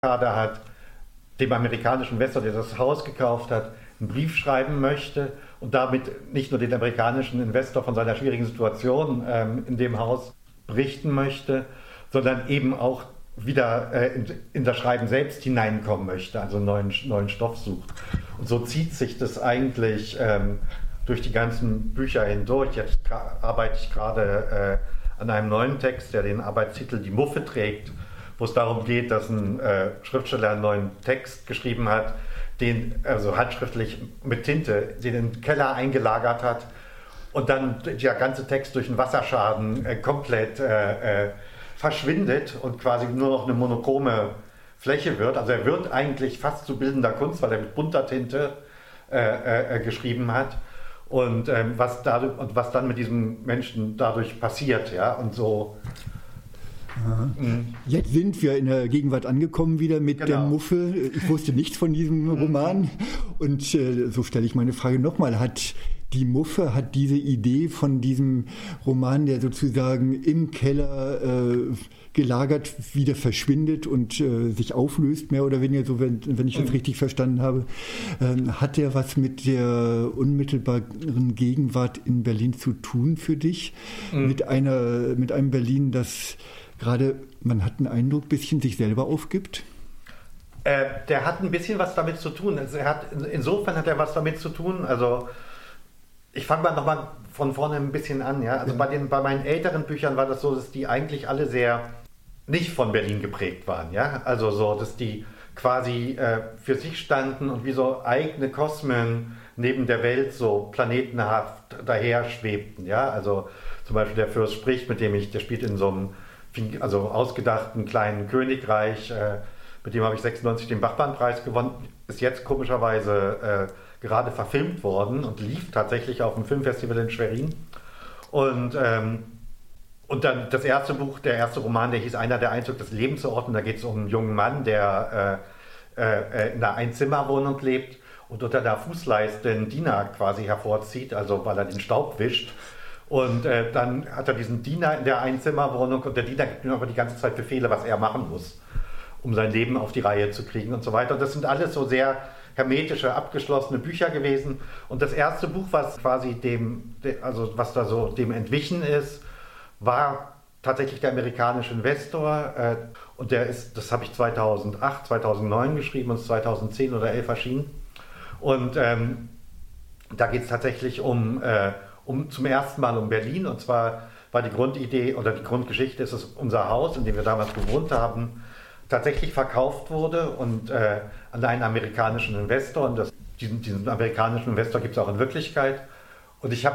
Karte hat, dem amerikanischen Investor, der das Haus gekauft hat, einen Brief schreiben möchte und damit nicht nur den amerikanischen Investor von seiner schwierigen Situation in dem Haus berichten möchte, sondern eben auch wieder in das Schreiben selbst hineinkommen möchte, also neuen Stoff sucht. Und so zieht sich das eigentlich durch die ganzen Bücher hindurch. Jetzt arbeite ich gerade an einem neuen Text, der den Arbeitstitel Die Muffe trägt, wo es darum geht, dass ein Schriftsteller einen neuen Text geschrieben hat, den also handschriftlich mit Tinte, den in den Keller eingelagert hat und dann der ganze Text durch einen Wasserschaden komplett verschwindet und quasi nur noch eine monochrome Fläche wird. Also er wird eigentlich fast zu bildender Kunst, weil er mit bunter Tinte geschrieben hat. Und was dann mit diesem Menschen dadurch passiert, ja, und so. Jetzt sind wir in der Gegenwart angekommen wieder mit der Muffe. Ich wusste nichts von diesem Roman und so stelle ich meine Frage nochmal. Hat die Muffe, hat diese Idee von diesem Roman, der sozusagen im Keller gelagert wieder verschwindet und sich auflöst, mehr oder weniger, so wenn ich das richtig verstanden habe, hat der was mit der unmittelbaren Gegenwart in Berlin zu tun für dich? Mit einem Berlin, das gerade, man hat den Eindruck, ein bisschen sich selber aufgibt? Der hat ein bisschen was damit zu tun. Also insofern hat er was damit zu tun. Also ich fange mal nochmal von vorne ein bisschen an. Ja? Also bei meinen älteren Büchern war das so, dass die eigentlich alle sehr nicht von Berlin geprägt waren. Ja? Also so, dass die quasi für sich standen und wie so eigene Kosmen neben der Welt so planetenhaft daher schwebten. Ja? Also zum Beispiel der Fürst spricht, der spielt in so einem ausgedachten kleinen Königreich, mit dem habe ich 96 den Bachmann-Preis gewonnen, ist jetzt komischerweise gerade verfilmt worden und lief tatsächlich auf dem Filmfestival in Schwerin. Und dann das erste Buch, der erste Roman, der hieß Einer, der Einzug des Lebens zu ordnen. Da geht es um einen jungen Mann, der in einer Einzimmerwohnung lebt und unter der Fußleiste einen Diener quasi hervorzieht, also weil er den Staub wischt. Und dann hat er diesen Diener in der Einzimmerwohnung und der Diener gibt ihm aber die ganze Zeit Befehle, was er machen muss, um sein Leben auf die Reihe zu kriegen und so weiter. Und das sind alles so sehr hermetische, abgeschlossene Bücher gewesen. Und das erste Buch, was quasi was da so dem entwichen ist, war tatsächlich der amerikanische Investor. Und das habe ich 2008, 2009 geschrieben und ist 2010 oder 2011 erschienen. Und da geht es tatsächlich zum ersten Mal um Berlin, und zwar war die Grundidee oder die Grundgeschichte ist, dass unser Haus, in dem wir damals gewohnt haben, tatsächlich verkauft wurde und an einen amerikanischen Investor, und diesen amerikanischen Investor gibt es auch in Wirklichkeit, und ich habe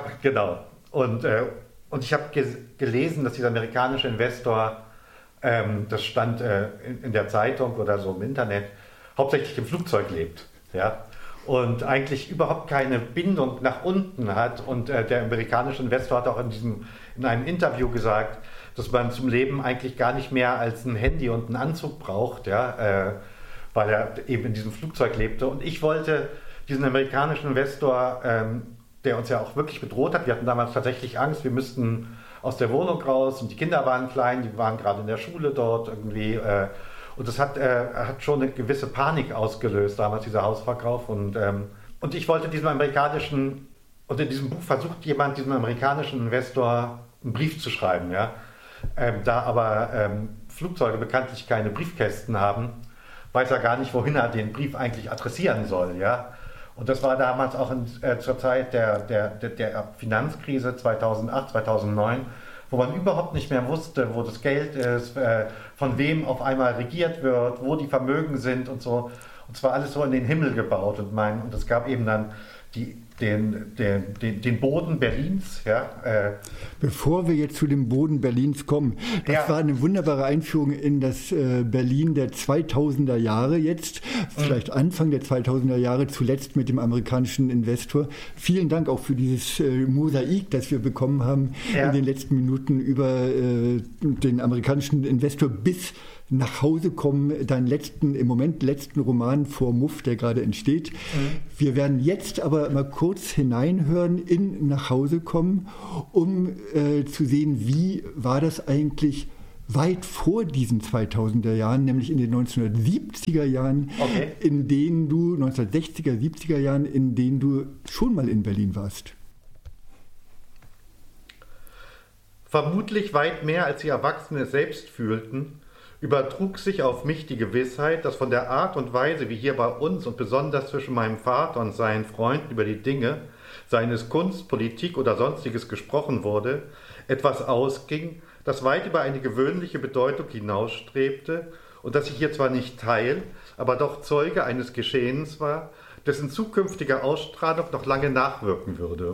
gelesen, dass dieser amerikanische Investor, das stand in der Zeitung oder so im Internet, hauptsächlich im Flugzeug lebt, ja, und eigentlich überhaupt keine Bindung nach unten hat. Und der amerikanische Investor hat auch in einem Interview gesagt, dass man zum Leben eigentlich gar nicht mehr als ein Handy und einen Anzug braucht, ja, weil er eben in diesem Flugzeug lebte. Und ich wollte diesen amerikanischen Investor, der uns ja auch wirklich bedroht hat, wir hatten damals tatsächlich Angst, wir müssten aus der Wohnung raus und die Kinder waren klein, die waren gerade in der Schule dort irgendwie, und das hat schon eine gewisse Panik ausgelöst, damals dieser Hausverkauf. Und ich wollte diesem in diesem Buch versucht jemand, diesem amerikanischen Investor einen Brief zu schreiben. Ja? Da aber Flugzeuge bekanntlich keine Briefkästen haben, weiß er gar nicht, wohin er den Brief eigentlich adressieren soll. Ja? Und das war damals auch zur Zeit der Finanzkrise 2008, 2009, wo man überhaupt nicht mehr wusste, wo das Geld ist, von wem auf einmal regiert wird, wo die Vermögen sind und so. Und zwar alles so in den Himmel gebaut. Und es gab eben dann den Boden Berlins. Ja, Bevor wir jetzt zu dem Boden Berlins kommen, das war eine wunderbare Einführung in das Berlin der 2000er Jahre jetzt, vielleicht Anfang der 2000er Jahre, zuletzt mit dem amerikanischen Investor. Vielen Dank auch für dieses Mosaik, das wir bekommen haben in den letzten Minuten über den amerikanischen Investor bis nach Hause kommen, deinen im Moment letzten Roman vor Muff, der gerade entsteht. Wir werden jetzt aber mal kurz hineinhören in Nach Hause kommen, um zu sehen, wie war das eigentlich weit vor diesen 2000er Jahren, nämlich in den 1970er Jahren, okay, in denen du, 1960er, 70er Jahren, in denen du schon mal in Berlin warst. Vermutlich weit mehr, als die Erwachsenen es selbst fühlten, übertrug sich auf mich die Gewissheit, dass von der Art und Weise, wie hier bei uns und besonders zwischen meinem Vater und seinen Freunden über die Dinge, seien es Kunst, Politik oder Sonstiges gesprochen wurde, etwas ausging, das weit über eine gewöhnliche Bedeutung hinausstrebte und dass ich hier zwar nicht Teil, aber doch Zeuge eines Geschehens war, dessen zukünftige Ausstrahlung noch lange nachwirken würde.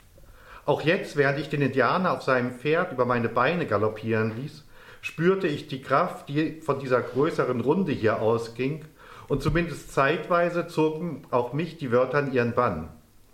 Auch jetzt, während ich den Indianer auf seinem Pferd über meine Beine galoppieren ließ, spürte ich die Kraft, die von dieser größeren Runde hier ausging, und zumindest zeitweise zogen auch mich die Wörter in ihren Bann.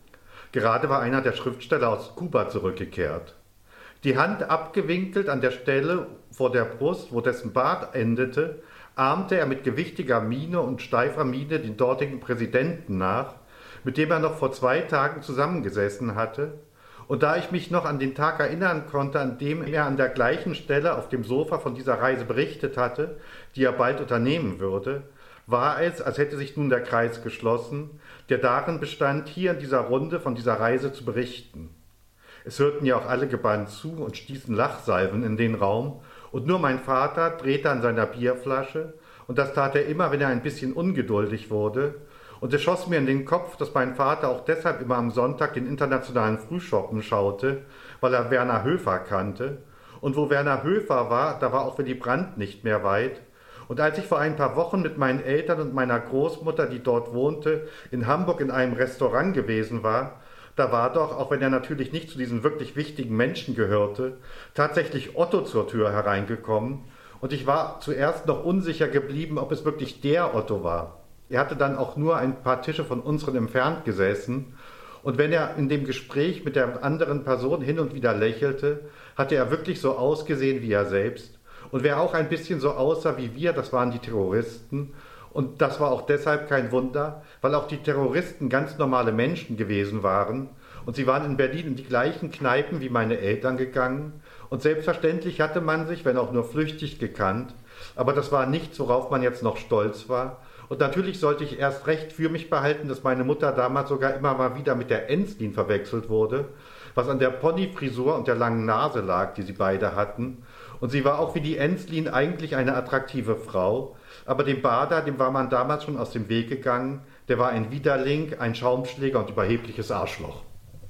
Gerade war einer der Schriftsteller aus Kuba zurückgekehrt. Die Hand abgewinkelt an der Stelle vor der Brust, wo dessen Bart endete, ahmte er mit gewichtiger Miene und steifer Miene den dortigen Präsidenten nach, mit dem er noch vor 2 Tagen zusammengesessen hatte. Und da ich mich noch an den Tag erinnern konnte, an dem er an der gleichen Stelle auf dem Sofa von dieser Reise berichtet hatte, die er bald unternehmen würde, war es, als hätte sich nun der Kreis geschlossen, der darin bestand, hier in dieser Runde von dieser Reise zu berichten. Es hörten ja auch alle gebannt zu und stießen Lachsalven in den Raum, und nur mein Vater drehte an seiner Bierflasche, und das tat er immer, wenn er ein bisschen ungeduldig wurde, und es schoss mir in den Kopf, dass mein Vater auch deshalb immer am Sonntag den internationalen Frühschoppen schaute, weil er Werner Höfer kannte, und wo Werner Höfer war, da war auch Willy Brandt nicht mehr weit. Und als ich vor ein paar Wochen mit meinen Eltern und meiner Großmutter, die dort wohnte, in Hamburg in einem Restaurant gewesen war, da war doch, auch wenn er natürlich nicht zu diesen wirklich wichtigen Menschen gehörte, tatsächlich Otto zur Tür hereingekommen, und ich war zuerst noch unsicher geblieben, ob es wirklich der Otto war. Er hatte dann auch nur ein paar Tische von unseren entfernt gesessen, und wenn er in dem Gespräch mit der anderen Person hin und wieder lächelte, hatte er wirklich so ausgesehen wie er selbst. Und wer auch ein bisschen so aussah wie wir, das waren die Terroristen. Und das war auch deshalb kein Wunder, weil auch die Terroristen ganz normale Menschen gewesen waren. Und sie waren in Berlin in die gleichen Kneipen wie meine Eltern gegangen. Und selbstverständlich hatte man sich, wenn auch nur flüchtig, gekannt. Aber das war nichts, worauf man jetzt noch stolz war. Und natürlich sollte ich erst recht für mich behalten, dass meine Mutter damals sogar immer mal wieder mit der Enslin verwechselt wurde, was an der Ponyfrisur und der langen Nase lag, die sie beide hatten. Und sie war auch wie die Enslin eigentlich eine attraktive Frau, aber dem Bader, dem war man damals schon aus dem Weg gegangen, der war ein Widerling, ein Schaumschläger und überhebliches Arschloch.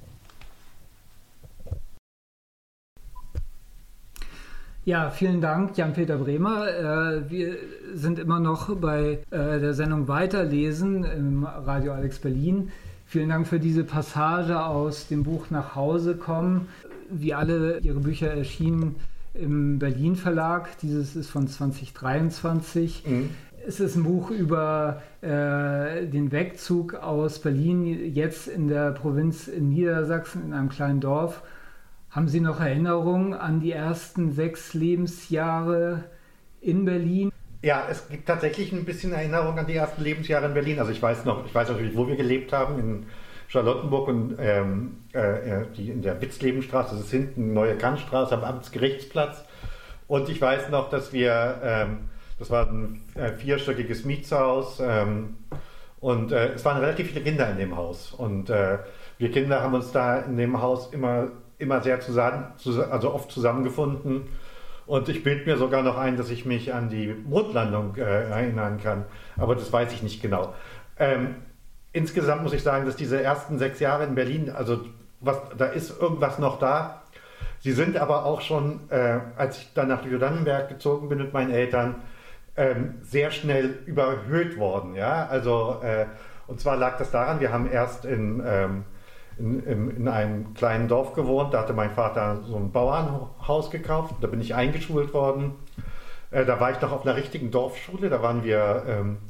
Ja, vielen Dank, Jan-Peter Bremer. Wir sind immer noch bei der Sendung Weiterlesen im Radio Alex Berlin. Vielen Dank für diese Passage aus dem Buch Nach Hause kommen. Wie alle Ihre Bücher erschienen im Berlin Verlag. Dieses ist von 2023. Mhm. Es ist ein Buch über den Wegzug aus Berlin, jetzt in der Provinz in Niedersachsen, in einem kleinen Dorf. Haben Sie noch Erinnerungen an die ersten 6 Lebensjahre in Berlin? Ja, es gibt tatsächlich ein bisschen Erinnerung an die ersten Lebensjahre in Berlin. Also ich weiß natürlich, wo wir gelebt haben, in Charlottenburg und in der Witzlebenstraße, das ist hinten Neue Kantstraße am Amtsgerichtsplatz. Und ich weiß noch, dass wir, das war ein 4-stöckiges Mietshaus, und es waren relativ viele Kinder in dem Haus. Und wir Kinder haben uns da in dem Haus immer sehr oft zusammengefunden. Und ich bilde mir sogar noch ein, dass ich mich an die Mondlandung erinnern kann. Aber das weiß ich nicht genau. Insgesamt muss ich sagen, dass diese ersten 6 Jahre in Berlin, da ist irgendwas noch da. Sie sind aber auch schon, als ich dann nach Lüchow-Dannenberg gezogen bin mit meinen Eltern, sehr schnell überhöht worden. Ja? Und zwar lag das daran, wir haben erst in einem kleinen Dorf gewohnt, da hatte mein Vater so ein Bauernhaus gekauft, da bin ich eingeschult worden. Da war ich noch auf einer richtigen Dorfschule, da waren wir,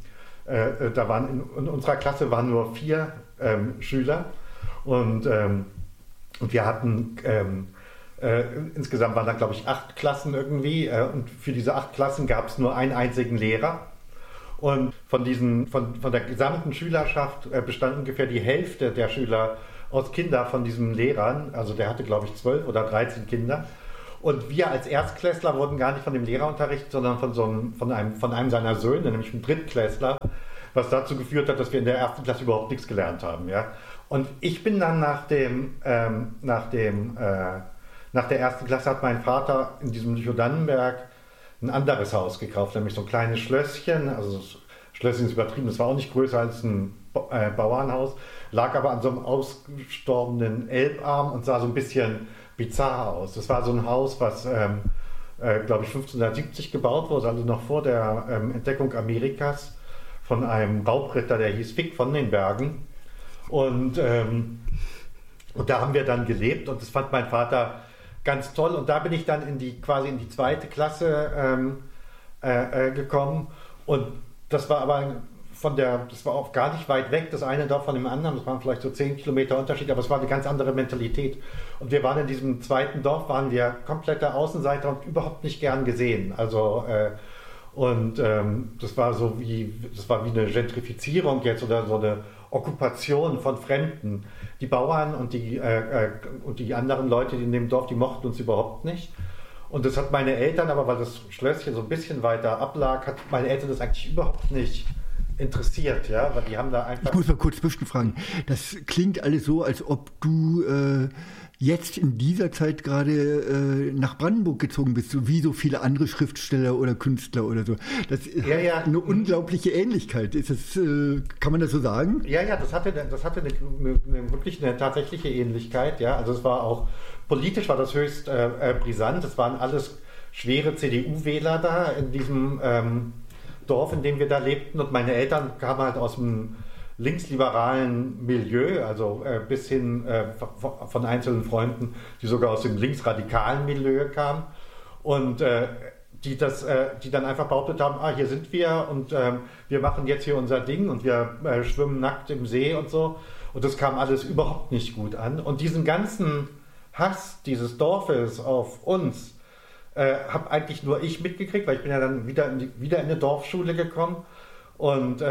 in unserer Klasse waren nur 4 Schüler, und wir hatten, insgesamt waren da glaube ich 8 Klassen irgendwie, und für diese 8 Klassen gab es nur einen einzigen Lehrer. Und von der gesamten Schülerschaft bestand ungefähr die Hälfte der Schüler aus Kindern von diesen Lehrern, also der hatte glaube ich 12 oder 13 Kinder. Und wir als Erstklässler wurden gar nicht von dem Lehrer unterrichtet, sondern von einem seiner Söhne, nämlich einem Drittklässler, was dazu geführt hat, dass wir in der ersten Klasse überhaupt nichts gelernt haben. Ja? Und ich bin dann nach der ersten Klasse hat mein Vater in diesem Lüchow-Dannenberg ein anderes Haus gekauft, nämlich so ein kleines Schlösschen. Also das Schlösschen ist übertrieben, das war auch nicht größer als ein Bauernhaus, lag aber an so einem ausgestorbenen Elbarm und sah so ein bisschen bizarr aus. Das war so ein Haus, was, glaube ich, 1570 gebaut wurde, also noch vor der Entdeckung Amerikas von einem Raubritter, der hieß Fick von den Bergen. Und da haben wir dann gelebt und das fand mein Vater ganz toll. Und da bin ich dann quasi in die zweite Klasse gekommen. Und das war aber das war auch gar nicht weit weg, das eine Dorf von dem anderen. Das waren vielleicht so 10 Kilometer Unterschied, aber es war eine ganz andere Mentalität. Und wir waren in diesem zweiten Dorf, waren wir komplette Außenseiter und überhaupt nicht gern gesehen. Also das war wie eine Gentrifizierung jetzt oder so eine Okkupation von Fremden. Die Bauern und die anderen Leute, die in dem Dorf, die mochten uns überhaupt nicht. Und das hat meine Eltern, aber weil das Schlösschen so ein bisschen weiter ablag, hat meine Eltern das eigentlich überhaupt nicht interessiert, ja, weil die haben da einfach... Ich muss mal kurz zwischenfragen. Das klingt alles so, als ob du jetzt in dieser Zeit gerade nach Brandenburg gezogen bist, wie so viele andere Schriftsteller oder Künstler oder so. Das ist eine unglaubliche Ähnlichkeit. Kann man das so sagen? Ja, das hatte wirklich eine tatsächliche Ähnlichkeit. Ja, also es war auch politisch war das höchst brisant. Es waren alles schwere CDU-Wähler da in diesem Dorf, in dem wir da lebten. Und meine Eltern kamen halt aus dem linksliberalen Milieu, also bis hin von einzelnen Freunden, die sogar aus dem linksradikalen Milieu kamen und die dann einfach behauptet haben, hier sind wir und wir machen jetzt hier unser Ding und wir schwimmen nackt im See und so. Und das kam alles überhaupt nicht gut an. Und diesen ganzen Hass dieses Dorfes auf uns habe eigentlich nur ich mitgekriegt, weil ich bin ja dann wieder in eine Dorfschule gekommen und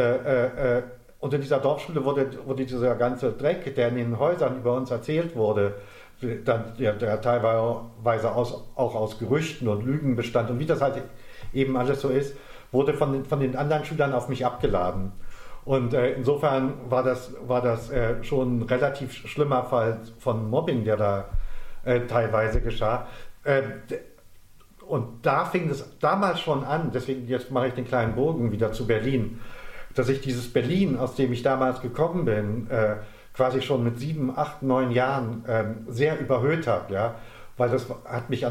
in dieser Dorfschule wurde dieser ganze Dreck, der in den Häusern über uns erzählt wurde, der teilweise auch aus Gerüchten und Lügen bestand und wie das halt eben alles so ist, wurde von den anderen Schülern auf mich abgeladen. Und insofern war das schon ein relativ schlimmer Fall von Mobbing, der da teilweise geschah. Und da fing es damals schon an, deswegen jetzt mache ich den kleinen Bogen wieder zu Berlin, dass ich dieses Berlin, aus dem ich damals gekommen bin, quasi schon mit 7, 8, 9 Jahren sehr überhöht habe, ja, weil das hat mich das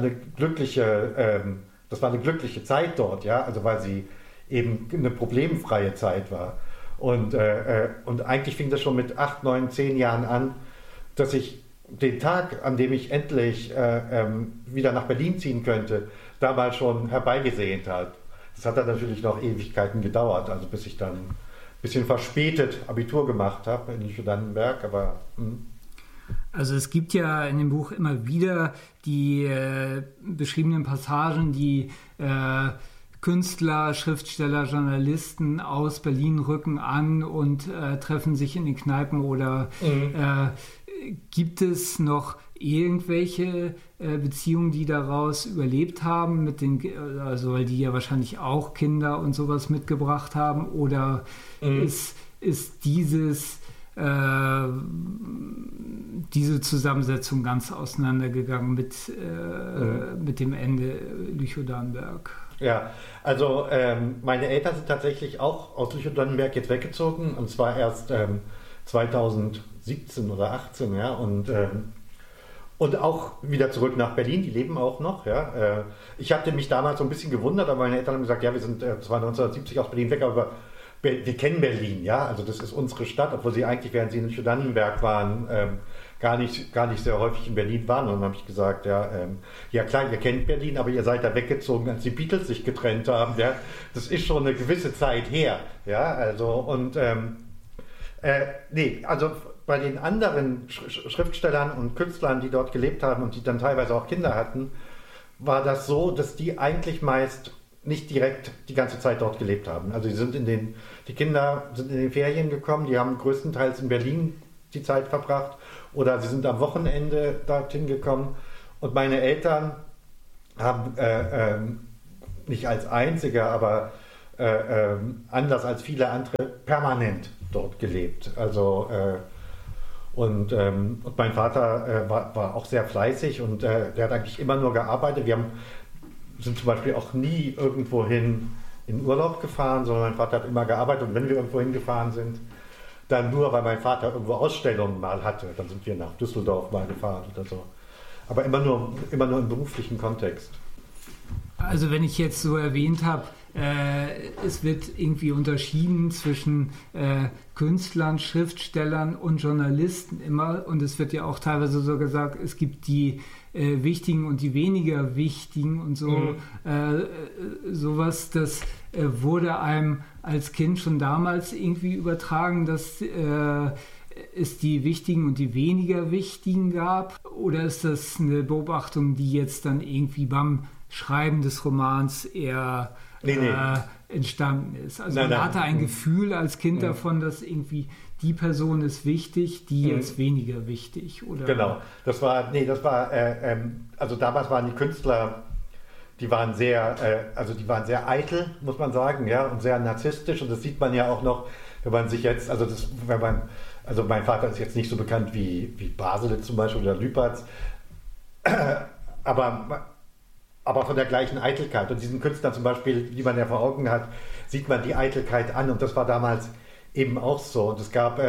war eine glückliche Zeit dort, ja, also weil sie eben eine problemfreie Zeit war. Und eigentlich fing das schon mit 8, 9, 10 Jahren an, dass ich den Tag, an dem ich endlich wieder nach Berlin ziehen könnte, damals schon herbeigesehnt hat. Das hat dann natürlich noch Ewigkeiten gedauert, also bis ich dann ein bisschen verspätet Abitur gemacht habe in Lüchow-Dannenberg, aber... Also es gibt ja in dem Buch immer wieder die beschriebenen Passagen, die Künstler, Schriftsteller, Journalisten aus Berlin rücken an und treffen sich in den Kneipen oder gibt es noch irgendwelche Beziehungen, die daraus überlebt haben, weil die ja wahrscheinlich auch Kinder und sowas mitgebracht haben, oder ist diese Zusammensetzung ganz auseinandergegangen mit dem Ende Lüchow-Dannenberg? Ja, also meine Eltern sind tatsächlich auch aus Lüchow-Dannenberg jetzt weggezogen, und zwar erst 2017 oder 18, ja, und auch wieder zurück nach Berlin, die leben auch noch, ja. Ich hatte mich damals so ein bisschen gewundert, aber meine Eltern haben gesagt, ja, wir sind zwar 1970 aus Berlin weg, aber wir kennen Berlin, ja, also das ist unsere Stadt, obwohl sie eigentlich, während sie in Lüchow-Dannenberg waren, gar nicht sehr häufig in Berlin waren. Und dann habe ich gesagt, ja klar, ihr kennt Berlin, aber ihr seid da weggezogen, als die Beatles sich getrennt haben, ja. Das ist schon eine gewisse Zeit her, ja, also und also bei den anderen Schriftstellern und Künstlern, die dort gelebt haben und die dann teilweise auch Kinder hatten, war das so, dass die eigentlich meist nicht direkt die ganze Zeit dort gelebt haben. Also die Kinder sind in den Ferien gekommen, die haben größtenteils in Berlin die Zeit verbracht oder sie sind am Wochenende dorthin gekommen. Und meine Eltern haben nicht als einziger, aber anders als viele andere permanent dort gelebt. Also und mein Vater war auch sehr fleißig und der hat eigentlich immer nur gearbeitet. Wir sind zum Beispiel auch nie irgendwohin in Urlaub gefahren, sondern mein Vater hat immer gearbeitet und wenn wir irgendwo hingefahren sind, dann nur, weil mein Vater irgendwo Ausstellungen mal hatte. Dann sind wir nach Düsseldorf mal gefahren oder so. Aber immer nur im beruflichen Kontext. Also wenn ich jetzt so erwähnt habe, es wird irgendwie unterschieden zwischen Künstlern, Schriftstellern und Journalisten immer. Und es wird ja auch teilweise so gesagt, es gibt die wichtigen und die weniger wichtigen und so. Sowas, das wurde einem als Kind schon damals irgendwie übertragen, dass es die wichtigen und die weniger wichtigen gab? Oder ist das eine Beobachtung, die jetzt dann irgendwie beim Schreiben des Romans eher entstanden ist? Also man hatte ein Gefühl als Kind davon, dass irgendwie die Person ist wichtig, die jetzt weniger wichtig, oder? Genau, also damals waren die Künstler, die waren sehr eitel, muss man sagen, ja, und sehr narzisstisch, und das sieht man ja auch noch, wenn man sich jetzt, also mein Vater ist jetzt nicht so bekannt wie Baselitz zum Beispiel oder Lüpertz, aber von der gleichen Eitelkeit. Und diesen Künstlern zum Beispiel, die man ja vor Augen hat, sieht man die Eitelkeit an, und das war damals eben auch so. Und es gab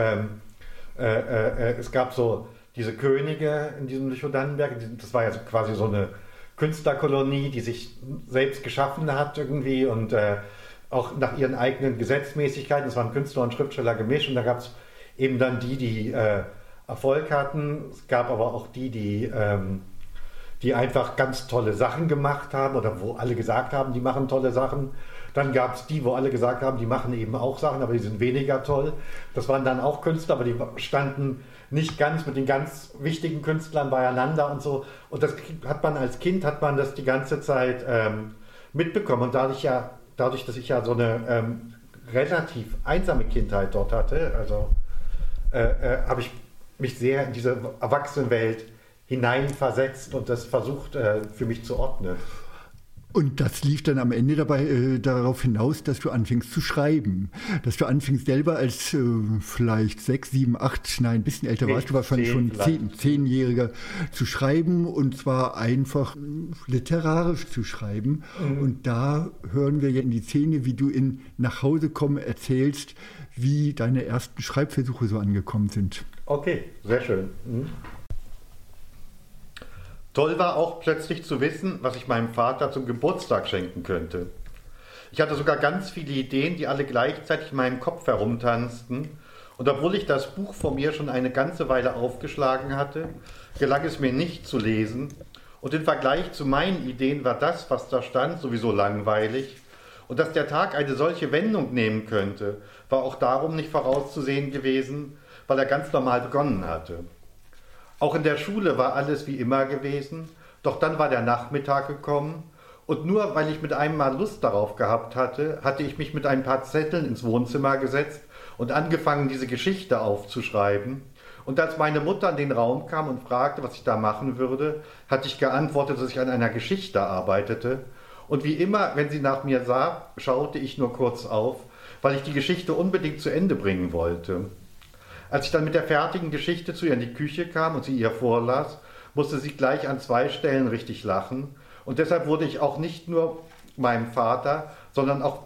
so diese Könige in diesem Lüchow-Dannenberg, das war ja quasi so eine Künstlerkolonie, die sich selbst geschaffen hat irgendwie und auch nach ihren eigenen Gesetzmäßigkeiten. Es waren Künstler und Schriftsteller gemischt, und da gab es eben dann die Erfolg hatten. Es gab aber auch die einfach ganz tolle Sachen gemacht haben oder wo alle gesagt haben, die machen tolle Sachen. Dann gab es die, wo alle gesagt haben, die machen eben auch Sachen, aber die sind weniger toll. Das waren dann auch Künstler, aber die standen nicht ganz mit den ganz wichtigen Künstlern beieinander und so. Und das hat man als Kind, das die ganze Zeit mitbekommen. Und dadurch, dass ich ja so eine relativ einsame Kindheit dort hatte, also habe ich mich sehr in diese Erwachsenenwelt hineinversetzt und das versucht für mich zu ordnen. Und das lief dann am Ende dabei darauf hinaus, dass du anfingst zu schreiben. Dass du anfingst selber als vielleicht 6, 7, 8, nein, ein bisschen älter warst, du wahrscheinlich schon 10-Jähriger zu schreiben, und zwar einfach literarisch zu schreiben. Und da hören wir ja in die Szene, wie du in Nach Hause kommen erzählst, wie deine ersten Schreibversuche so angekommen sind. Okay, sehr schön. Toll war auch plötzlich zu wissen, was ich meinem Vater zum Geburtstag schenken könnte. Ich hatte sogar ganz viele Ideen, die alle gleichzeitig in meinem Kopf herumtanzten. Und obwohl ich das Buch vor mir schon eine ganze Weile aufgeschlagen hatte, gelang es mir nicht zu lesen. Und im Vergleich zu meinen Ideen war das, was da stand, sowieso langweilig. Und dass der Tag eine solche Wendung nehmen könnte, war auch darum nicht vorauszusehen gewesen, weil er ganz normal begonnen hatte. Auch in der Schule war alles wie immer gewesen, doch dann war der Nachmittag gekommen, und nur weil ich mit einem Mal Lust darauf gehabt hatte, hatte ich mich mit ein paar Zetteln ins Wohnzimmer gesetzt und angefangen, diese Geschichte aufzuschreiben. Und als meine Mutter in den Raum kam und fragte, was ich da machen würde, hatte ich geantwortet, dass ich an einer Geschichte arbeitete. Und wie immer, wenn sie nach mir sah, schaute ich nur kurz auf, weil ich die Geschichte unbedingt zu Ende bringen wollte. Als ich dann mit der fertigen Geschichte zu ihr in die Küche kam und sie ihr vorlas, musste sie gleich an 2 Stellen richtig lachen. Und deshalb würde ich auch nicht nur meinem Vater, sondern auch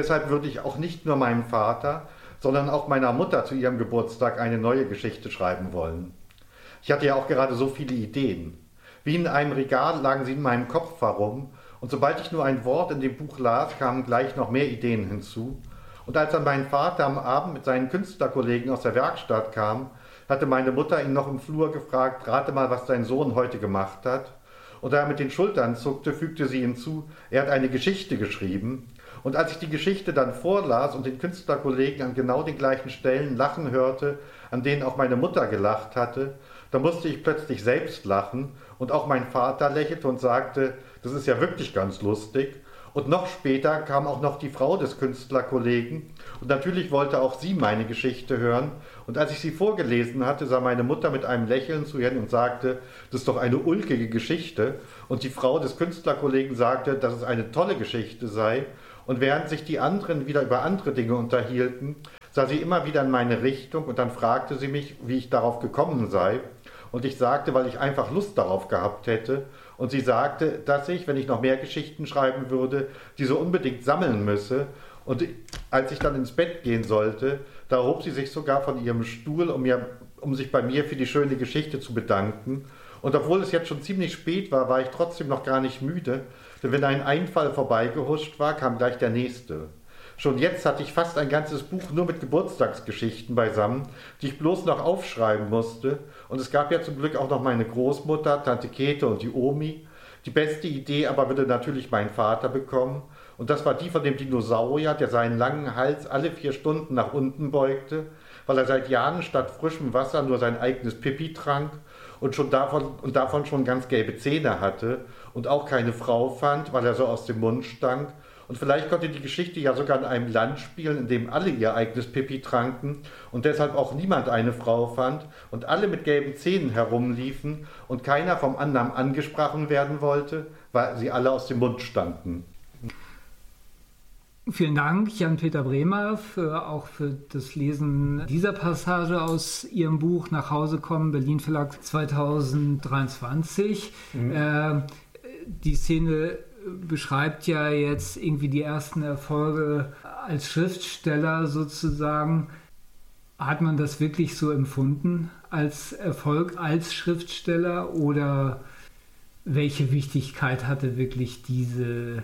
meiner Mutter zu ihrem Geburtstag eine neue Geschichte schreiben wollen. Ich hatte ja auch gerade so viele Ideen. Wie in einem Regal lagen sie in meinem Kopf herum, und sobald ich nur ein Wort in dem Buch las, kamen gleich noch mehr Ideen hinzu. Und als dann mein Vater am Abend mit seinen Künstlerkollegen aus der Werkstatt kam, hatte meine Mutter ihn noch im Flur gefragt, rate mal, was dein Sohn heute gemacht hat. Und da er mit den Schultern zuckte, fügte sie hinzu, er hat eine Geschichte geschrieben. Und als ich die Geschichte dann vorlas und den Künstlerkollegen an genau den gleichen Stellen lachen hörte, an denen auch meine Mutter gelacht hatte, da musste ich plötzlich selbst lachen, und auch mein Vater lächelte und sagte, das ist ja wirklich ganz lustig. Und noch später kam auch noch die Frau des Künstlerkollegen und natürlich wollte auch sie meine Geschichte hören. Und als ich sie vorgelesen hatte, sah meine Mutter mit einem Lächeln zu ihr hin und sagte, das ist doch eine ulkige Geschichte. Und die Frau des Künstlerkollegen sagte, dass es eine tolle Geschichte sei. Und während sich die anderen wieder über andere Dinge unterhielten, sah sie immer wieder in meine Richtung und dann fragte sie mich, wie ich darauf gekommen sei. Und ich sagte, weil ich einfach Lust darauf gehabt hätte. Und sie sagte, dass ich, wenn ich noch mehr Geschichten schreiben würde, diese unbedingt sammeln müsse. Und als ich dann ins Bett gehen sollte, da erhob sie sich sogar von ihrem Stuhl, um sich bei mir für die schöne Geschichte zu bedanken. Und obwohl es jetzt schon ziemlich spät war, war ich trotzdem noch gar nicht müde, denn wenn ein Einfall vorbeigehuscht war, kam gleich der nächste. Schon jetzt hatte ich fast ein ganzes Buch nur mit Geburtstagsgeschichten beisammen, die ich bloß noch aufschreiben musste. Und es gab ja zum Glück auch noch meine Großmutter, Tante Käthe und die Omi. Die beste Idee aber würde natürlich mein Vater bekommen. Und das war die von dem Dinosaurier, der seinen langen Hals alle 4 Stunden nach unten beugte, weil er seit Jahren statt frischem Wasser nur sein eigenes Pipi trank und davon schon ganz gelbe Zähne hatte und auch keine Frau fand, weil er so aus dem Mund stank. Und vielleicht konnte die Geschichte ja sogar in einem Land spielen, in dem alle ihr eigenes Pipi tranken und deshalb auch niemand eine Frau fand und alle mit gelben Zähnen herumliefen und keiner vom anderen angesprochen werden wollte, weil sie alle aus dem Mund stanken. Vielen Dank, Jan-Peter Bremer, auch für das Lesen dieser Passage aus Ihrem Buch Nach Hause kommen, Berlin Verlag 2023. Die Szene beschreibt ja jetzt irgendwie die ersten Erfolge als Schriftsteller sozusagen. Hat man das wirklich so empfunden als Erfolg als Schriftsteller oder welche Wichtigkeit hatte wirklich diese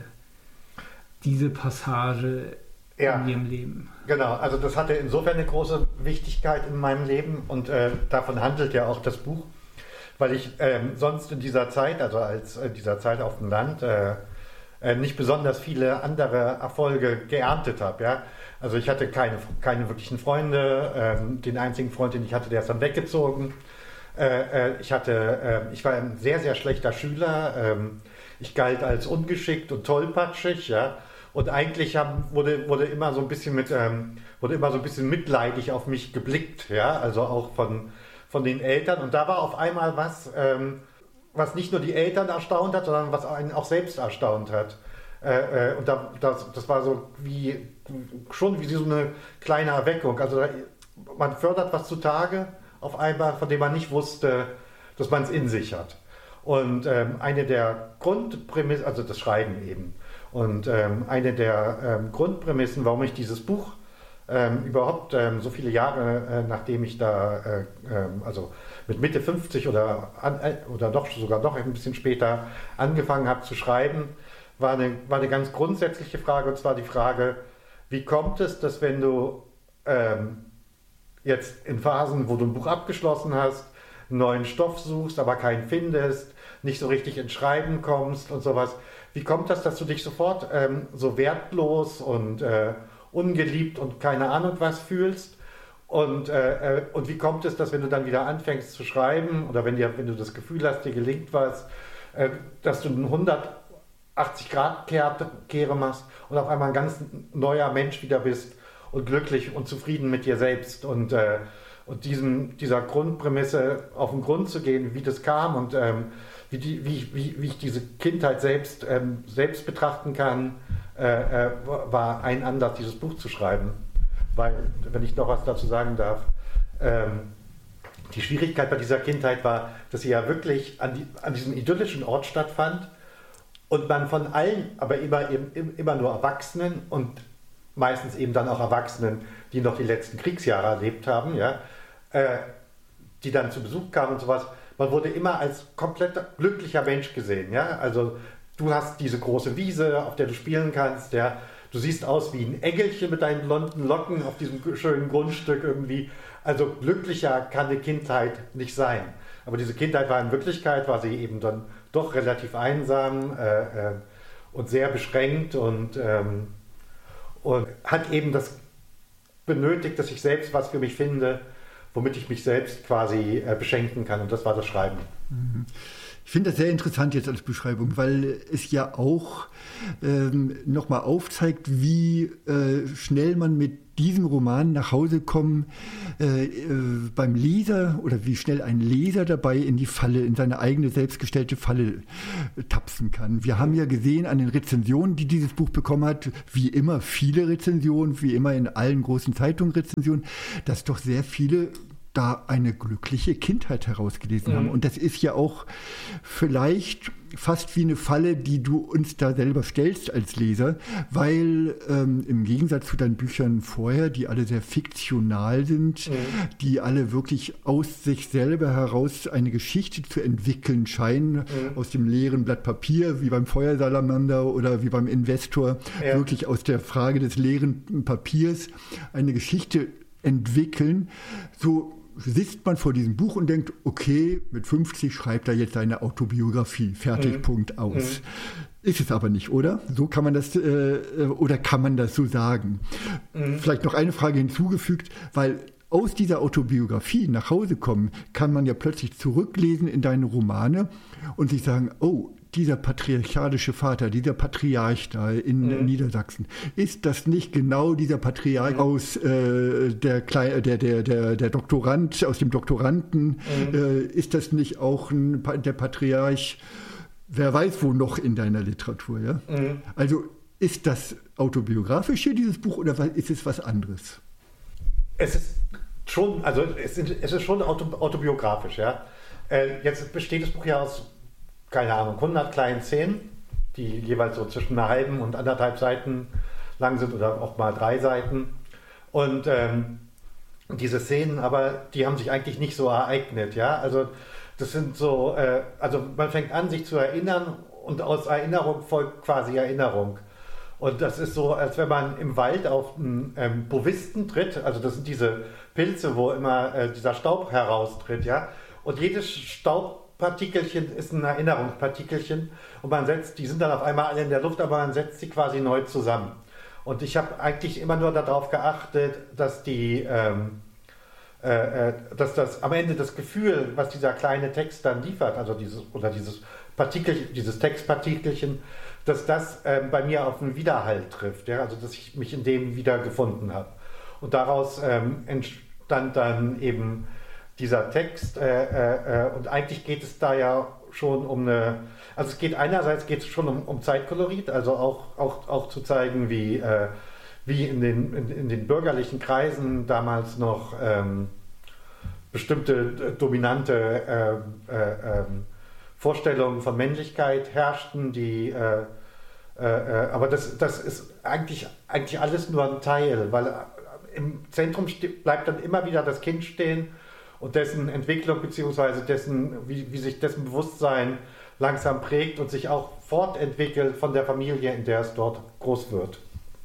Passage in Ihrem Leben? Genau, also das hatte insofern eine große Wichtigkeit in meinem Leben und davon handelt ja auch das Buch, weil ich sonst in dieser Zeit, also als dieser Zeit auf dem Land, nicht besonders viele andere Erfolge geerntet habe. Ja? Also ich hatte keine wirklichen Freunde, den einzigen Freund, den ich hatte, der ist dann weggezogen. Ich war ein sehr, sehr schlechter Schüler. Ich galt als ungeschickt und tollpatschig, ja. Und eigentlich wurde immer so ein bisschen mitleidig auf mich geblickt, ja, also auch von den Eltern. Und da war auf einmal was nicht nur die Eltern erstaunt hat, sondern was einen auch selbst erstaunt hat. Und das war so schon wie so eine kleine Erweckung. Also man fördert was zutage auf einmal, von dem man nicht wusste, dass man es in sich hat. Und eine der Grundprämissen, also das Schreiben eben, und eine der Grundprämissen, warum ich dieses Buch überhaupt so viele Jahre, nachdem ich da, also mit Mitte 50 oder doch sogar noch ein bisschen später angefangen habe zu schreiben, war eine ganz grundsätzliche Frage, und zwar die Frage, wie kommt es, dass wenn du jetzt in Phasen, wo du ein Buch abgeschlossen hast, einen neuen Stoff suchst, aber keinen findest, nicht so richtig ins Schreiben kommst und sowas, wie kommt das, dass du dich sofort so wertlos und ungeliebt und keine Ahnung was fühlst? Und wie kommt es, dass wenn du dann wieder anfängst zu schreiben oder wenn du das Gefühl hast, dir gelingt was, dass du einen 180-Grad-Kehre machst und auf einmal ein ganz neuer Mensch wieder bist und glücklich und zufrieden mit dir selbst und dieser Grundprämisse auf den Grund zu gehen, wie das kam und wie ich diese Kindheit selbst betrachten kann, war ein Anlass, dieses Buch zu schreiben. Weil, wenn ich noch was dazu sagen darf, die Schwierigkeit bei dieser Kindheit war, dass sie ja wirklich an diesem idyllischen Ort stattfand und man von allen, aber immer nur Erwachsenen und meistens eben dann auch Erwachsenen, die noch die letzten Kriegsjahre erlebt haben, ja, die dann zu Besuch kamen und sowas, man wurde immer als komplett glücklicher Mensch gesehen. Ja? Also du hast diese große Wiese, auf der du spielen kannst, ja? Du siehst aus wie ein Engelchen mit deinen blonden Locken auf diesem schönen Grundstück irgendwie. Also glücklicher kann eine Kindheit nicht sein. Aber diese Kindheit war in Wirklichkeit, war sie eben dann doch relativ einsam und sehr beschränkt und hat eben das benötigt, dass ich selbst was für mich finde, womit ich mich selbst quasi beschenken kann. Und das war das Schreiben. Ich finde das sehr interessant jetzt als Beschreibung, weil es ja auch nochmal aufzeigt, wie schnell man mit diesem Roman nach Hause kommen beim Leser oder wie schnell ein Leser dabei in die Falle, in seine eigene selbstgestellte Falle tapsen kann. Wir haben ja gesehen an den Rezensionen, die dieses Buch bekommen hat, wie immer viele Rezensionen, wie immer in allen großen Zeitungen Rezensionen, dass doch sehr viele da eine glückliche Kindheit herausgelesen haben. Und das ist ja auch vielleicht fast wie eine Falle, die du uns da selber stellst als Leser, weil im Gegensatz zu deinen Büchern vorher, die alle sehr fiktional sind, die alle wirklich aus sich selber heraus eine Geschichte zu entwickeln scheinen, aus dem leeren Blatt Papier, wie beim Feuersalamander oder wie beim Investor, wirklich aus der Frage des leeren Papiers eine Geschichte entwickeln, so sitzt man vor diesem Buch und denkt, okay, mit 50 schreibt er jetzt seine Autobiografie, fertig, Punkt, aus. Ist es aber nicht, oder? So kann man das, oder kann man das so sagen? Vielleicht noch eine Frage hinzugefügt, weil aus dieser Autobiografie nach Hause kommen, kann man ja plötzlich zurücklesen in deine Romane und sich sagen, oh, dieser patriarchalische Vater, dieser Patriarch da in Niedersachsen, ist das nicht genau dieser Patriarch aus der Doktorand, aus dem Doktoranden? Ist das nicht auch der Patriarch, wer weiß wo noch in deiner Literatur? Ja? Also ist das autobiografisch hier, dieses Buch, oder ist es was anderes? Es ist schon, also es ist schon autobiografisch, ja. Jetzt besteht das Buch ja aus, keine Ahnung, 100 kleinen Szenen, die jeweils so zwischen einer halben und 1,5 Seiten lang sind oder auch mal 3 Seiten. Und diese Szenen, aber die haben sich eigentlich nicht so ereignet, ja. Also das sind so, also man fängt an, sich zu erinnern und aus Erinnerung folgt quasi Erinnerung. Und das ist so, als wenn man im Wald auf einen Bovisten tritt, also das sind diese Pilze, wo immer dieser Staub heraustritt, ja. Und jedes Staubpartikelchen ist ein Erinnerungspartikelchen und man setzt, die sind dann auf einmal alle in der Luft, aber man setzt sie quasi neu zusammen. Und ich habe eigentlich immer nur darauf geachtet, dass dass das am Ende das Gefühl, was dieser kleine Text dann liefert, also dieses Textpartikelchen, dass das bei mir auf einen Widerhall trifft, ja? Also dass ich mich in dem wiedergefunden habe. Und daraus entstand dann eben dieser Text und eigentlich geht es da ja schon um also es geht einerseits schon um Zeitkolorit, also auch zu zeigen, wie in den bürgerlichen Kreisen damals noch bestimmte dominante Vorstellungen von Männlichkeit herrschten, aber das ist eigentlich alles nur ein Teil, weil im Zentrum bleibt dann immer wieder das Kind stehen und dessen Entwicklung bzw. wie sich dessen Bewusstsein langsam prägt und sich auch fortentwickelt von der Familie, in der es dort groß wird.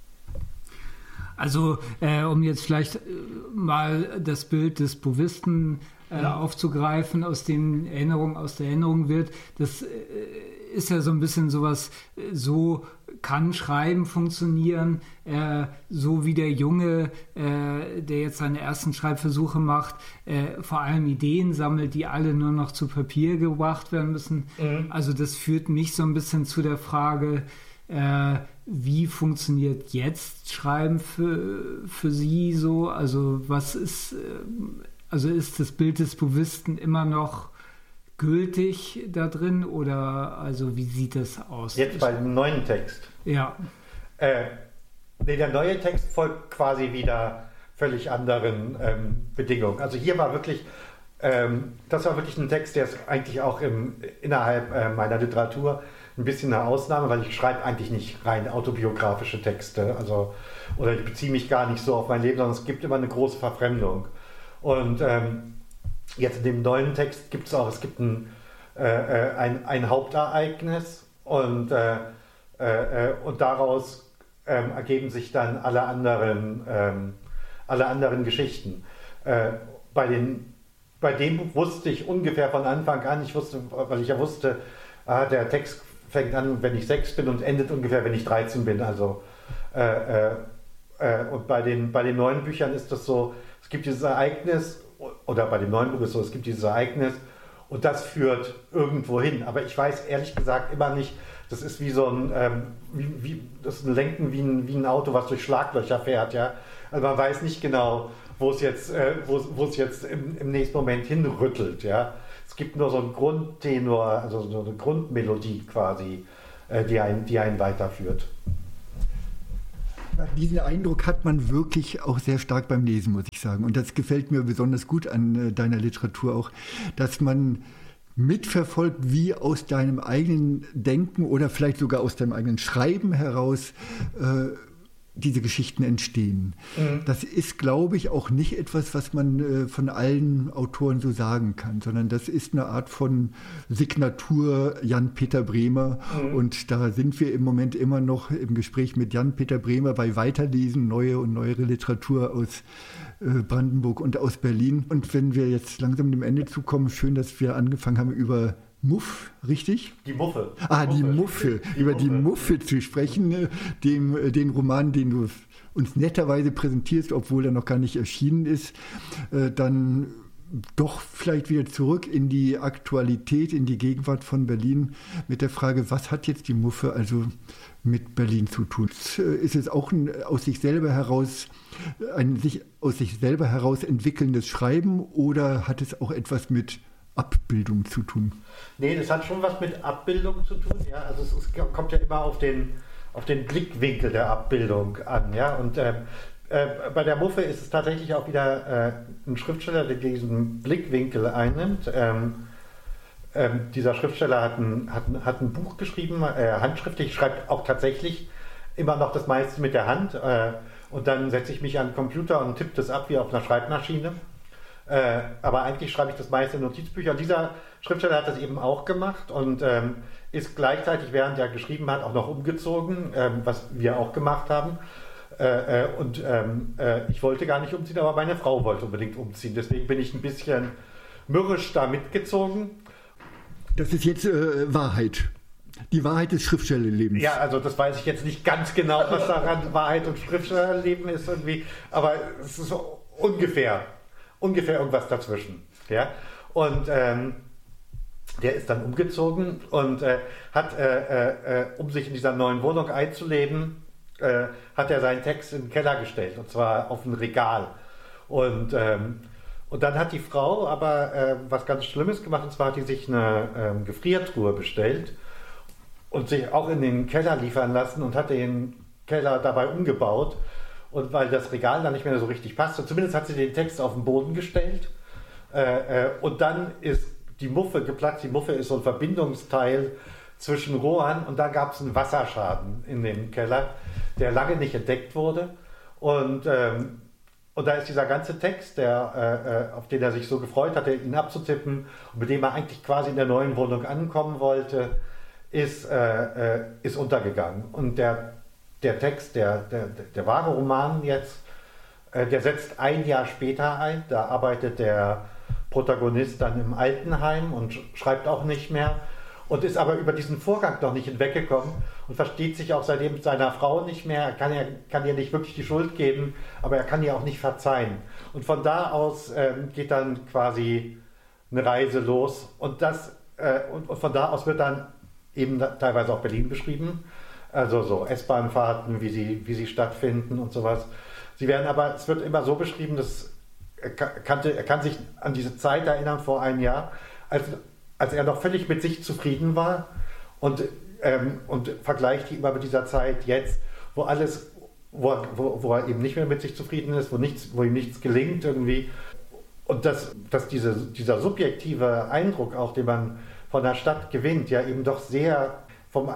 Also um jetzt vielleicht mal das Bild des Bovisten aufzugreifen, aus der Erinnerung wird, das ist ja so ein bisschen sowas, so kann Schreiben funktionieren, so wie der Junge, der jetzt seine ersten Schreibversuche macht, vor allem Ideen sammelt, die alle nur noch zu Papier gebracht werden müssen. Also das führt mich so ein bisschen zu der Frage, wie funktioniert jetzt Schreiben für Sie so? Also ist das Bild des Bovisten immer noch gültig da drin oder also wie sieht das aus? Jetzt bei dem neuen Text? Ja. Der neue Text folgt quasi wieder völlig anderen Bedingungen. Also hier war wirklich, das war wirklich ein Text, der ist eigentlich auch innerhalb meiner Literatur ein bisschen eine Ausnahme, weil ich schreibe eigentlich nicht rein autobiografische Texte, oder ich beziehe mich gar nicht so auf mein Leben, sondern es gibt immer eine große Verfremdung. Und jetzt in dem neuen Text gibt es gibt ein Hauptereignis und daraus ergeben sich dann alle anderen Geschichten. Bei dem Buch wusste ich ungefähr von Anfang an, weil ich ja wusste, der Text fängt an, wenn ich 6 bin und endet ungefähr, wenn ich 13 bin. Also, und bei den neuen Büchern ist das so, es gibt dieses Ereignis, oder bei dem neuen Buch ist es so, es gibt dieses Ereignis und das führt irgendwo hin. Aber ich weiß ehrlich gesagt immer nicht, das ist wie so ein, das ist ein Lenken wie ein Auto, was durch Schlaglöcher fährt, ja. Also man weiß nicht genau, wo es jetzt im nächsten Moment hinrüttelt, ja. Es gibt nur so einen Grundtenor, also so eine Grundmelodie quasi, die einen weiterführt. Diesen Eindruck hat man wirklich auch sehr stark beim Lesen, muss ich sagen. Und das gefällt mir besonders gut an deiner Literatur auch, dass man mitverfolgt, wie aus deinem eigenen Denken oder vielleicht sogar aus deinem eigenen Schreiben heraus diese Geschichten entstehen. Mhm. Das ist, glaube ich, auch nicht etwas, was man von allen Autoren so sagen kann, sondern das ist eine Art von Signatur Jan-Peter Bremer. Mhm. Und da sind wir im Moment immer noch im Gespräch mit Jan-Peter Bremer bei Weiterlesen, neue und neuere Literatur aus Brandenburg und aus Berlin. Und wenn wir jetzt langsam dem Ende zukommen, schön, dass wir angefangen haben über Muff, richtig? Die Muffe. Die Muffe. Über die Muffe zu sprechen, den Roman, den du uns netterweise präsentierst, obwohl er noch gar nicht erschienen ist, dann doch vielleicht wieder zurück in die Aktualität, in die Gegenwart von Berlin mit der Frage, was hat jetzt die Muffe also mit Berlin zu tun? Ist es auch ein aus sich selber heraus entwickelndes Schreiben oder hat es auch etwas mit Abbildung zu tun? Nee, das hat schon was mit Abbildung zu tun, ja. Also es kommt ja immer auf den Blickwinkel der Abbildung an, ja. Und bei der Muffe ist es tatsächlich auch wieder ein Schriftsteller, der diesen Blickwinkel einnimmt. Dieser Schriftsteller hat ein Buch geschrieben, handschriftlich, schreibt auch tatsächlich immer noch das meiste mit der Hand. Und dann setze ich mich an den Computer und tippe das ab wie auf einer Schreibmaschine. Aber eigentlich schreibe ich das meiste in Notizbücher. Und dieser Schriftsteller hat das eben auch gemacht und ist gleichzeitig, während er geschrieben hat, auch noch umgezogen, was wir auch gemacht haben. Ich wollte gar nicht umziehen, aber meine Frau wollte unbedingt umziehen. Deswegen bin ich ein bisschen mürrisch da mitgezogen. Das ist jetzt Wahrheit. Die Wahrheit des Schriftstellerlebens. Ja, also das weiß ich jetzt nicht ganz genau, was daran Wahrheit und Schriftstellerleben ist irgendwie, aber es ist so ungefähr irgendwas dazwischen. Ja? Und der ist dann umgezogen und hat, um sich in dieser neuen Wohnung einzuleben, hat er seinen Text in den Keller gestellt, und zwar auf ein Regal. Und dann hat die Frau aber was ganz Schlimmes gemacht, und zwar hat die sich eine Gefriertruhe bestellt und sich auch in den Keller liefern lassen und hat den Keller dabei umgebaut. Und weil das Regal dann nicht mehr so richtig passte, zumindest hat sie den Text auf den Boden gestellt. Und dann ist die Muffe geplatzt. Die Muffe ist so ein Verbindungsteil zwischen Rohren. Und da gab es einen Wasserschaden in dem Keller, der lange nicht entdeckt wurde. Und da ist dieser ganze Text, auf den er sich so gefreut hatte, ihn abzutippen, und mit dem er eigentlich quasi in der neuen Wohnung ankommen wollte, ist untergegangen. Und der Text, der wahre Roman jetzt, der setzt ein Jahr später ein. Da arbeitet der Protagonist dann im Altenheim und schreibt auch nicht mehr und ist aber über diesen Vorgang noch nicht hinweggekommen und versteht sich auch seitdem mit seiner Frau nicht mehr. Er kann ihr nicht wirklich die Schuld geben, aber er kann ihr auch nicht verzeihen. Und von da aus geht dann quasi eine Reise los und von da aus wird dann eben teilweise auch Berlin beschrieben. Also so S-Bahn-Fahrten, wie sie stattfinden und sowas. Es wird immer so beschrieben, dass er kann sich an diese Zeit erinnern vor einem Jahr, als er noch völlig mit sich zufrieden war und vergleicht die immer mit dieser Zeit jetzt, wo er eben nicht mehr mit sich zufrieden ist, wo ihm nichts gelingt irgendwie. Und dass dieser subjektive Eindruck auch, den man von der Stadt gewinnt, ja eben doch sehr vom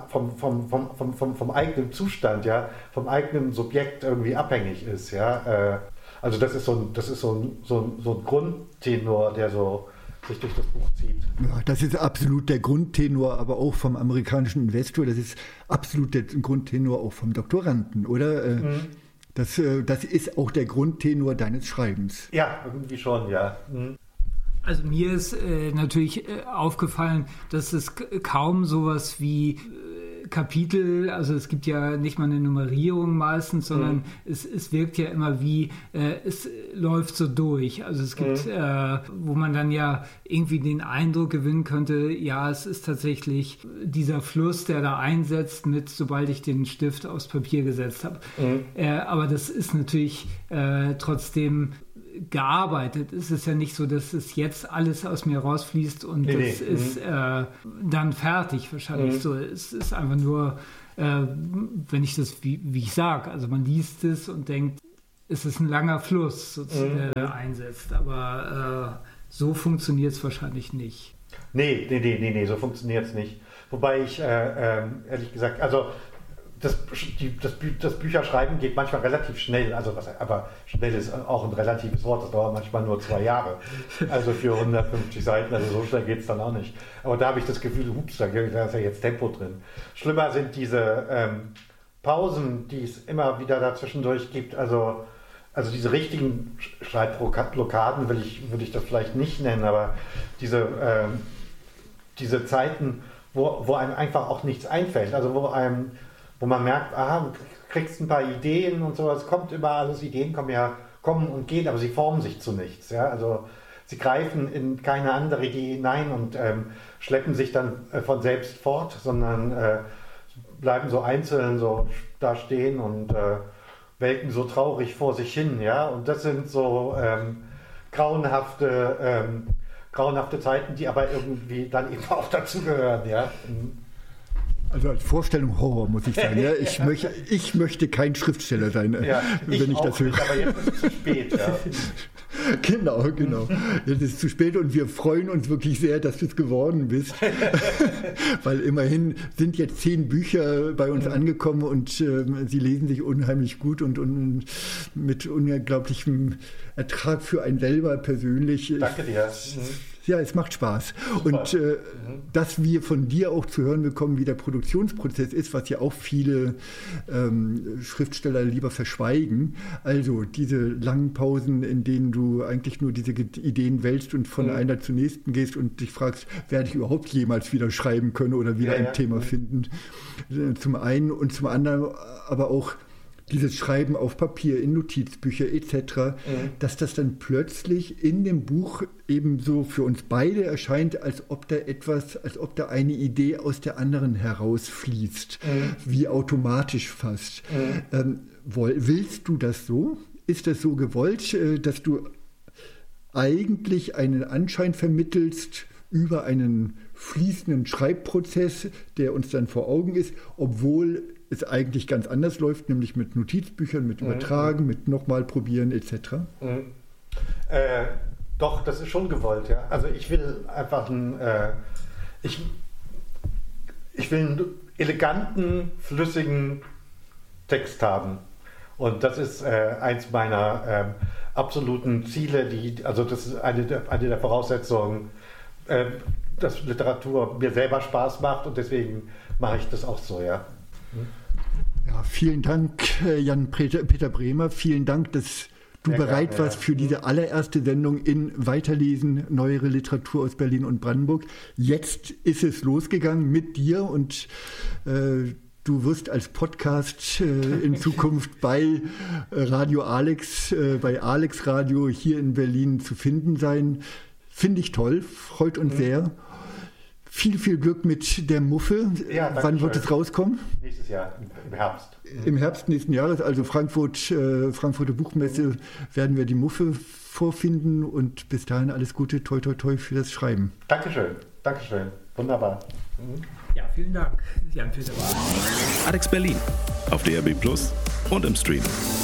eigenen Zustand, ja, vom eigenen Subjekt irgendwie abhängig ist, ja. Also das ist so ein Grundtenor, der so sich durch das Buch zieht. Ja, das ist absolut der Grundtenor, aber auch vom amerikanischen Investor. Das ist absolut der Grundtenor auch vom Doktoranden, oder? Mhm. Das ist auch der Grundtenor deines Schreibens. Ja, irgendwie schon, ja. Mhm. Also mir ist natürlich aufgefallen, dass es kaum sowas wie Kapitel, also es gibt ja nicht mal eine Nummerierung meistens, sondern es wirkt ja immer wie, es läuft so durch. Also es gibt, wo man dann ja irgendwie den Eindruck gewinnen könnte, ja, es ist tatsächlich dieser Fluss, der da einsetzt, mit sobald ich den Stift aufs Papier gesetzt habe. Aber das ist natürlich trotzdem gearbeitet. Es ist ja nicht so, dass es jetzt alles aus mir rausfließt und das ist dann fertig wahrscheinlich. So, es ist einfach nur, wenn ich das, wie ich sage, also man liest es und denkt, es ist ein langer Fluss, sozusagen, der einsetzt, aber so funktioniert es wahrscheinlich nicht. Nee, so funktioniert es nicht. Wobei ich, ehrlich gesagt, also das Bücherschreiben geht manchmal relativ schnell, aber schnell ist auch ein relatives Wort, das dauert manchmal nur 2 Jahre, also für 150 Seiten, also so schnell geht es dann auch nicht. Aber da habe ich das Gefühl, hups, da ist ja jetzt Tempo drin. Schlimmer sind diese Pausen, die es immer wieder dazwischendurch gibt, also diese richtigen Schreibblockaden würde ich das vielleicht nicht nennen, aber diese Zeiten, wo einem einfach auch nichts einfällt, also wo man merkt, du kriegst ein paar Ideen und so, es kommt immer alles, Ideen kommen und gehen, aber sie formen sich zu nichts. Ja? Also sie greifen in keine andere Idee hinein und schleppen sich dann von selbst fort, sondern bleiben so einzeln so da stehen und welken so traurig vor sich hin. Ja? Und das sind so grauenhafte Zeiten, die aber irgendwie dann eben auch dazugehören. Ja? Also als Vorstellung Horror, muss ich sagen. Ja, ich möchte kein Schriftsteller sein, wenn ich das höre. Aber jetzt ist es zu spät. Ja. Genau. Jetzt ist es zu spät und wir freuen uns wirklich sehr, dass du es geworden bist. Weil immerhin sind jetzt 10 Bücher bei uns angekommen und sie lesen sich unheimlich gut und mit unglaublichem Ertrag für einen selber persönlich. Danke dir. Ja, es macht Spaß. Super. Und dass wir von dir auch zu hören bekommen, wie der Produktionsprozess ist, was ja auch viele Schriftsteller lieber verschweigen. Also diese langen Pausen, in denen du eigentlich nur diese Ideen wälzt und von einer zur nächsten gehst und dich fragst, werde ich überhaupt jemals wieder schreiben können oder wieder ein Thema finden. Zum einen und zum anderen aber auch dieses Schreiben auf Papier, in Notizbücher etc., dass das dann plötzlich in dem Buch eben so für uns beide erscheint, als ob da eine Idee aus der anderen herausfließt, wie automatisch fast. Willst du das so? Ist das so gewollt, dass du eigentlich einen Anschein vermittelst über einen fließenden Schreibprozess, der uns dann vor Augen ist, obwohl es eigentlich ganz anders läuft, nämlich mit Notizbüchern, mit Übertragen, mit nochmal probieren etc.? Doch, das ist schon gewollt, ja. Also ich will einfach einen eleganten, flüssigen Text haben. Und das ist eins meiner absoluten Ziele, das ist eine der Voraussetzungen, dass Literatur mir selber Spaß macht und deswegen mache ich das auch so, ja. Ja, vielen Dank, Jan-Peter Bremer. Vielen Dank, dass du bereit warst für diese allererste Sendung in Weiterlesen, neuere Literatur aus Berlin und Brandenburg. Jetzt ist es losgegangen mit dir und du wirst als Podcast in Zukunft bei Radio Alex, bei Alex Radio hier in Berlin zu finden sein. Finde ich toll, freut uns sehr. Viel Glück mit der Muffe. Ja, wann wird es rauskommen? Nächstes Jahr, im Herbst. Im Herbst nächsten Jahres, also Frankfurter Buchmesse, werden wir die Muffe vorfinden und bis dahin alles Gute, toi toi toi für das Schreiben. Dankeschön, wunderbar. Ja, vielen Dank, Jan-Peter. Alex Berlin auf DRB Plus und im Stream.